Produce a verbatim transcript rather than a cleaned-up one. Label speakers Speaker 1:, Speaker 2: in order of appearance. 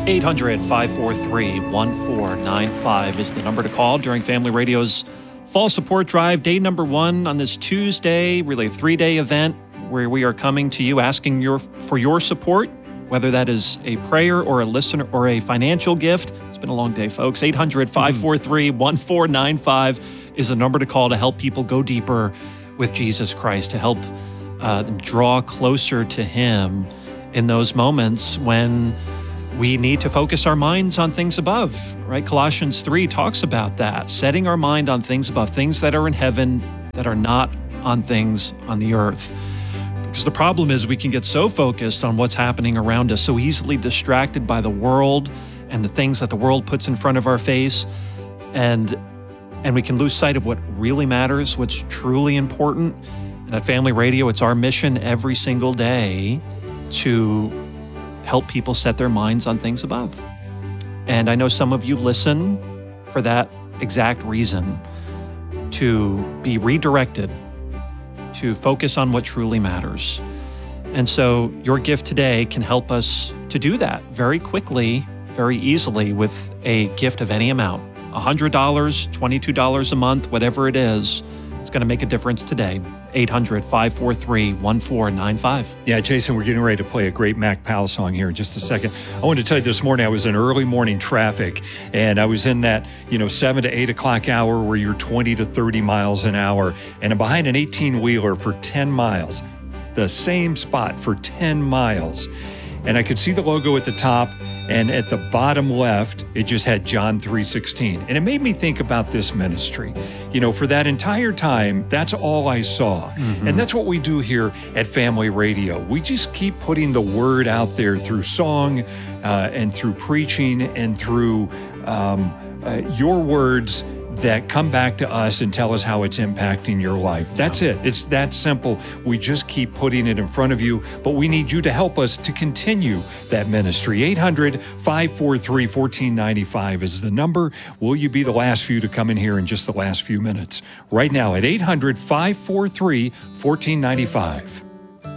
Speaker 1: eight hundred, five four three, one four nine five is the number to call during Family Radio's Fall Support Drive, day number one on this Tuesday, really a three-day event where we are coming to you asking your for your support, whether that is a prayer or a listener or a financial gift. It's been a long day, folks. eight hundred, five four three, one four nine five is the number to call to help people go deeper with Jesus Christ, to help uh, them draw closer to Him in those moments when we need to focus our minds on things above, right? Colossians three talks about that, setting our mind on things above, things that are in heaven that are not on things on the earth. Because the problem is we can get so focused on what's happening around us, so easily distracted by the world and the things that the world puts in front of our face, and and we can lose sight of what really matters, what's truly important. And at Family Radio, it's our mission every single day to help people set their minds on things above. And I know some of you listen for that exact reason, to be redirected, to focus on what truly matters. And so your gift today can help us to do that very quickly, very easily, with a gift of any amount. one hundred dollars, twenty-two dollars a month, whatever it is, it's going to make a difference today. eight hundred, five four three, one four nine five.
Speaker 2: Yeah, Jason, we're getting ready to play a great Mac Powell song here in just a second. I wanted to tell you this morning I was in early morning traffic, and I was in that, you know, seven to eight o'clock hour where you're twenty to thirty miles an hour, and I'm behind an eighteen-wheeler for ten miles, the same spot for ten miles. And I could see the logo at the top, and at the bottom left, it just had John three sixteen. And it made me think about this ministry. You know, for that entire time, that's all I saw. Mm-hmm. And that's what we do here at Family Radio. We just keep putting the word out there through song uh, and through preaching and through um, uh, your words that come back to us and tell us how it's impacting your life. That's it. It's that simple. We just keep putting it in front of you, but we need you to help us to continue that ministry. eight hundred, five four three, one four nine five is the number. Will you be the last few to come in here in just the last few minutes? Right now at eight hundred, five four three, one four nine five.